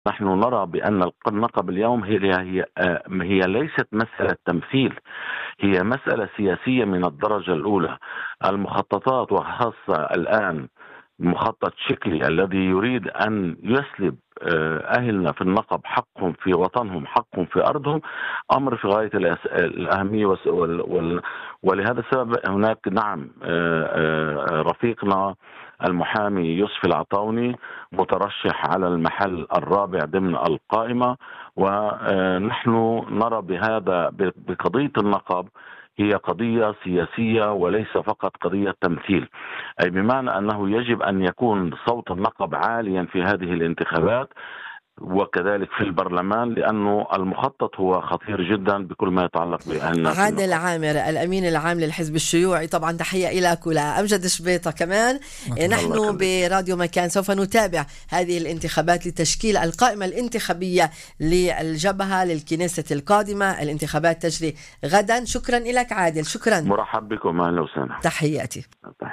نحن نرى بأن النقب اليوم هي ليست مسألة تمثيل، هي مسألة سياسية من الدرجة الأولى. المخططات وخاصة الآن مخطط شكلي الذي يريد أن يسلب أهلنا في النقب حقهم في وطنهم، حقهم في أرضهم، أمر في غاية الأهمية. ولهذا السبب هناك نعم رفيقنا المحامي يوسف العطاوني مترشح على المحل الرابع ضمن القائمة، ونحن نرى بقضية النقب هي قضية سياسية وليس فقط قضية تمثيل، أي بمعنى أنه يجب أن يكون صوت النقب عاليا في هذه الانتخابات وكذلك في البرلمان، لأنه المخطط هو خطير جدا بكل ما يتعلق بأهلنا في عادل النقب. عامر الأمين العام للحزب الشيوعي، طبعا تحية لك ولأمجد شبيطة كمان. الله نحن يخليك. براديو مكان سوف نتابع هذه الانتخابات لتشكيل القائمة الانتخابية للجبهة للكنيسة القادمة. الانتخابات تجري غدا. شكرا لك عادل، شكرا، مرحب بكم، أهلا وسهلا. تحياتي.